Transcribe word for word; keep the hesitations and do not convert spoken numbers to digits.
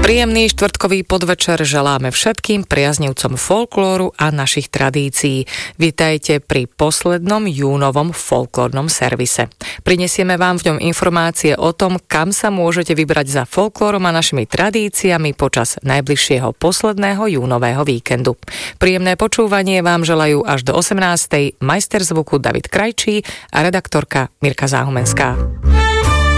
Príjemný štvrtkový podvečer želáme všetkým priaznivcom folklóru a našich tradícií. Vitajte pri poslednom júnovom folklórnom servise. Prinesieme vám v ňom informácie o tom, kam sa môžete vybrať za folklórom a našimi tradíciami počas najbližšieho posledného júnového víkendu. Príjemné počúvanie vám želajú až do osemnástej majster zvuku David Krajčí a redaktorka Mirka Záhumenská.